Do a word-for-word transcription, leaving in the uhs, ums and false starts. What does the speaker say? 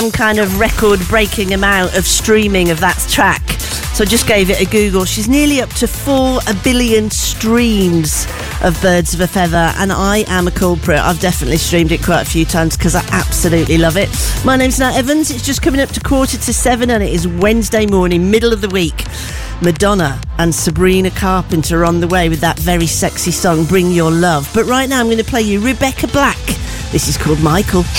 some kind of record-breaking amount of streaming of that track. So I just gave it a Google. She's nearly up to four a billion streams of Birds of a Feather, and I am a culprit. I've definitely streamed it quite a few times because I absolutely love it. My name's Nat Evans. It's just coming up to quarter to seven, and it is Wednesday morning, middle of the week. Madonna and Sabrina Carpenter on the way with that very sexy song, Bring Your Love. But right now I'm going to play you Rebecca Black. This is called Michael.